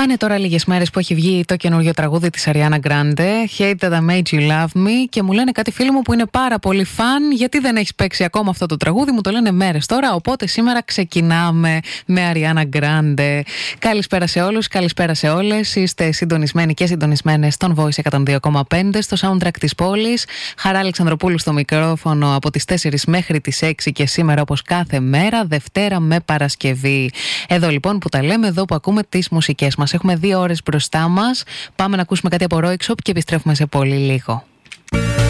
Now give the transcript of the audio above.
Πάνε τώρα λίγες μέρες που έχει βγει το καινούργιο τραγούδι της Ariana Grande, Hate That I Made You Love Me, και μου λένε κάτι φίλοι μου που είναι πάρα πολύ φαν, γιατί δεν έχεις παίξει ακόμα αυτό το τραγούδι, μου το λένε μέρες τώρα, οπότε σήμερα ξεκινάμε με Ariana Grande. Καλησπέρα σε όλους, καλησπέρα σε όλες, είστε συντονισμένοι και συντονισμένες στον Voice 102,5, στο soundtrack της πόλης. Χαρά Αλεξανδροπούλου στο μικρόφωνο από τις 4 μέχρι τις 6 και σήμερα όπως κάθε μέρα, Δευτέρα με Παρασκευή. Εδώ λοιπόν που τα λέμε, εδώ που ακούμε τις μουσικές μας. Έχουμε 2 ώρες μπροστά μας. Πάμε να ακούσουμε κάτι από Royxop και επιστρέφουμε σε πολύ λίγο.